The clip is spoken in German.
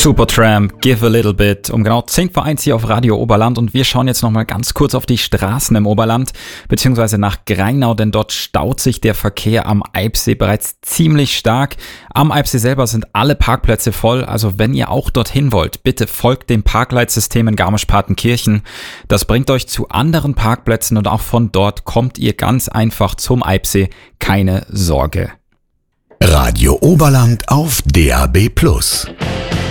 Supertramp, Give a Little Bit, um genau 10 vor 1 hier auf Radio Oberland, und wir schauen jetzt nochmal ganz kurz auf die Straßen im Oberland, beziehungsweise nach Grainau, denn dort staut sich der Verkehr am Eibsee bereits ziemlich stark. Am Eibsee selber sind alle Parkplätze voll, also wenn ihr auch dorthin wollt, bitte folgt dem Parkleitsystem in Garmisch-Partenkirchen. Das bringt euch zu anderen Parkplätzen und auch von dort kommt ihr ganz einfach zum Eibsee, keine Sorge. Radio Oberland auf DAB+.